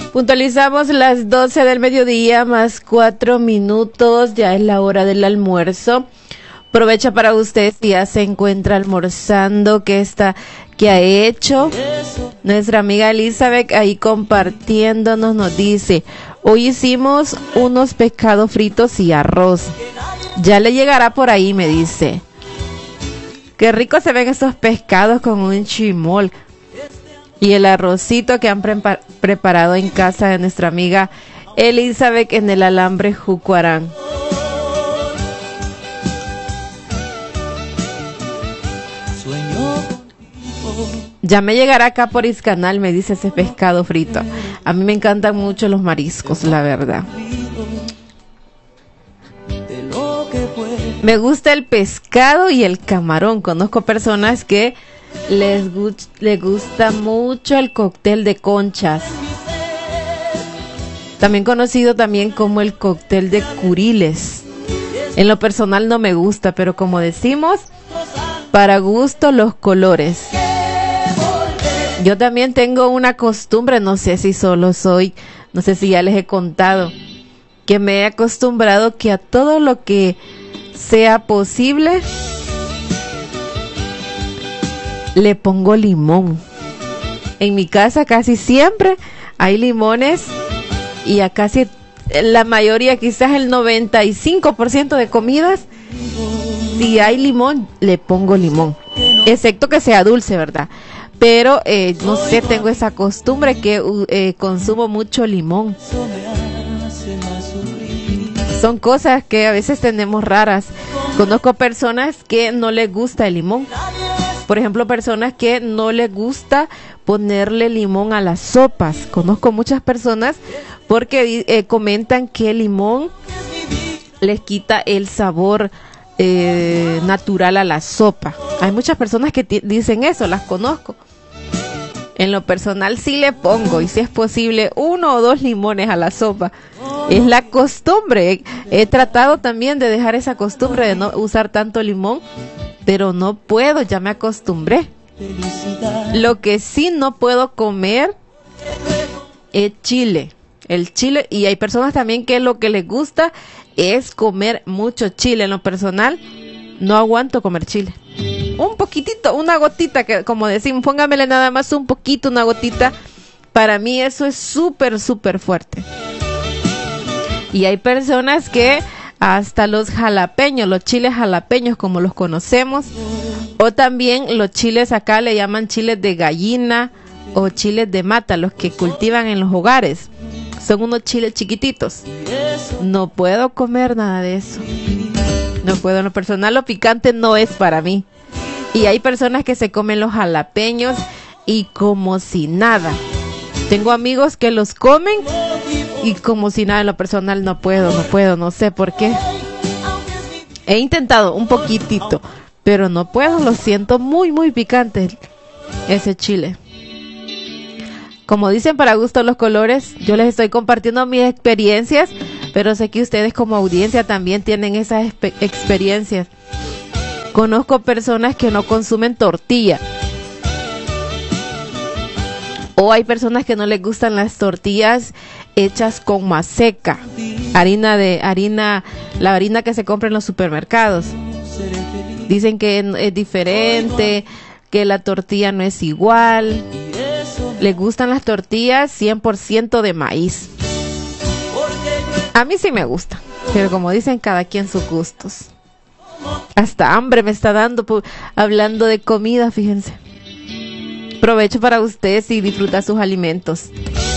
Puntualizamos las 12 del mediodía más 4 minutos, ya es la hora del almuerzo. Aprovecha para usted si ya se encuentra almorzando, qué ha hecho. Nuestra amiga Elizabeth ahí compartiéndonos nos dice, hoy hicimos unos pescados fritos y arroz. Ya le llegará por ahí, me dice. Qué rico se ven estos pescados con un chimol. Y el arrocito que han preparado en casa de nuestra amiga Elizabeth en el Alambre Jucuarán. Ya me llegará acá por Iscanal, me dice ese pescado frito. A mí me encantan mucho los mariscos, la verdad. Me gusta el pescado y el camarón. Conozco personas que les gusta mucho el cóctel de conchas, también conocido también como el cóctel de curiles. En lo personal no me gusta, pero como decimos, para gusto los colores. Yo también tengo una costumbre, no sé si ya les he contado, que me he acostumbrado que a todo lo que sea posible le pongo limón. En mi casa casi siempre hay limones y a casi la mayoría, quizás el 95% de comidas, si hay limón, le pongo limón. Excepto que sea dulce, ¿verdad? Pero no sé, tengo esa costumbre que consumo mucho limón. Son cosas que a veces tenemos raras. Conozco personas que no les gusta el limón. Por ejemplo, personas que no les gusta ponerle limón a las sopas. Conozco muchas personas porque comentan que el limón les quita el sabor natural a la sopa. Hay muchas personas que dicen eso, las conozco. En lo personal sí le pongo, y si es posible, 1 o 2 limones a la sopa. Es la costumbre. He tratado también de dejar esa costumbre de no usar tanto limón, pero no puedo, ya me acostumbré. Lo que sí no puedo comer es chile. El chile, y hay personas también que lo que les gusta es comer mucho chile. En lo personal, no aguanto comer chile. Un poquitito, una gotita, que como decimos, póngamele nada más un poquito, una gotita. Para mí eso es súper, súper fuerte. Y hay personas que hasta los jalapeños, los chiles jalapeños como los conocemos, o también los chiles acá le llaman chiles de gallina o chiles de mata, los que cultivan en los hogares. Son unos chiles chiquititos. No puedo comer nada de eso. No puedo, en lo personal lo picante no es para mí. Y hay personas que se comen los jalapeños y como si nada. Tengo amigos que los comen y como si nada. En lo personal no puedo, no sé por qué. He intentado un poquitito, pero no puedo, lo siento muy, muy picante ese chile. Como dicen, para gusto los colores, yo les estoy compartiendo mis experiencias, pero sé que ustedes como audiencia también tienen esas experiencias. Conozco personas que no consumen tortilla. O hay personas que no les gustan las tortillas hechas con maseca. La harina que se compra en los supermercados. Dicen que es diferente, que la tortilla no es igual. Les gustan las tortillas 100% de maíz. A mí sí me gusta, pero como dicen, cada quien sus gustos. Hasta hambre me está dando hablando de comida, fíjense. Provecho para ustedes y disfruta sus alimentos.